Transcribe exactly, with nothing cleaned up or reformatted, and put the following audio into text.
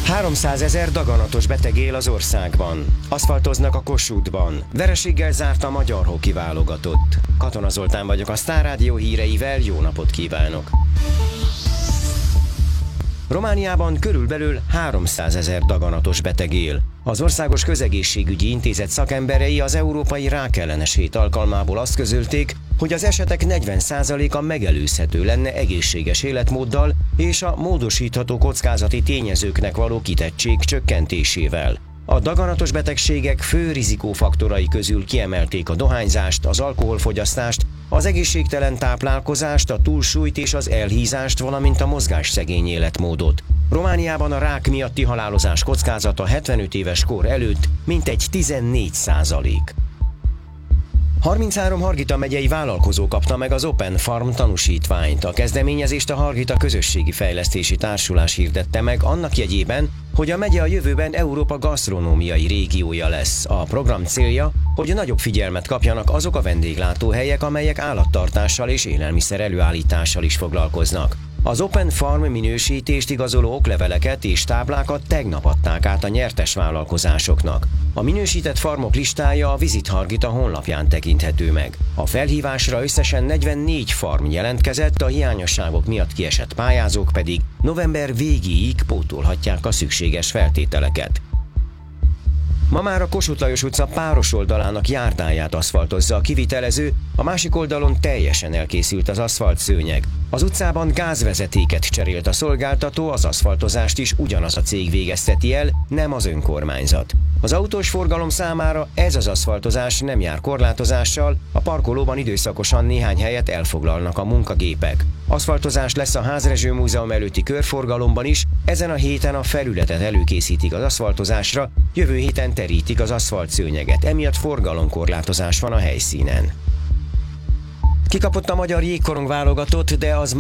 háromszázezer daganatos beteg él az országban. Aszfaltoznak a Kossuthban. Vereséggel zárt a magyar hoki válogatott. Katona Zoltán vagyok, a Sztár Rádió híreivel jó napot kívánok! Romániában körülbelül háromszázezer daganatos beteg él. Az Országos Közegészségügyi Intézet szakemberei az Európai Rákellenes Hét alkalmából azt közölték, hogy az esetek negyven százaléka megelőzhető lenne egészséges életmóddal és a módosítható kockázati tényezőknek való kitettség csökkentésével. A daganatos betegségek fő rizikófaktorai közül kiemelték a dohányzást, az alkoholfogyasztást, az egészségtelen táplálkozást, a túlsúlyt és az elhízást, valamint a mozgásszegény életmódot. Romániában a rák miatti halálozás kockázata hetvenöt éves kor előtt mintegy tizennégy százalék. harminchárom Hargita megyei vállalkozó kapta meg az Open Farm tanúsítványt. A kezdeményezést a Hargita Közösségi Fejlesztési Társulás hirdette meg annak jegyében, hogy a megye a jövőben Európa gasztronómiai régiója lesz. A program célja, hogy nagyobb figyelmet kapjanak azok a vendéglátóhelyek, amelyek állattartással és élelmiszer előállítással is foglalkoznak. Az Open Farm minősítést igazoló okleveleket és táblákat tegnap adták át a nyertes vállalkozásoknak. A minősített farmok listája a Visit Hargita honlapján tekinthető meg. A felhívásra összesen negyvennégy farm jelentkezett, a hiányosságok miatt kiesett pályázók pedig november végéig pótolhatják a szükséges feltételeket. Ma már a Kossuth Lajos utca páros oldalának járdáját aszfaltozza a kivitelező, a másik oldalon teljesen elkészült az aszfaltszőnyeg. Az utcában gázvezetéket cserélt a szolgáltató, az aszfaltozást is ugyanaz a cég végezteti el, nem az önkormányzat. Az autós forgalom számára ez az aszfaltozás nem jár korlátozással, a parkolóban időszakosan néhány helyet elfoglalnak a munkagépek. Aszfaltozás lesz a Házrezső Múzeum előtti körforgalomban is, ezen a héten a felületet előkészítik az aszfaltozásra, jövő héten terítik az aszfaltszőnyeget, emiatt forgalomkorlátozás van a helyszínen. Kikapott a magyar jégkorong válogatott, de az